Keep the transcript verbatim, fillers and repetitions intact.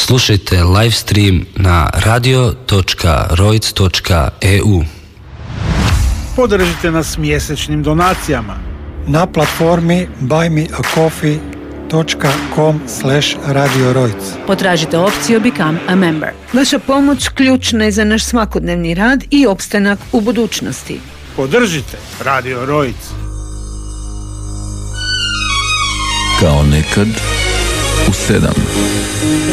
Slušajte live stream na radio točka rojc točka e u. Podržite nas mjesečnim donacijama na platformi buy me a coffee dot com slash radio rojc. Potražite opciju Become a Member. Vaša pomoć ključna je za naš svakodnevni rad i opstanak u budućnosti. Podržite Radio Rojc. Kao nekad u sedam.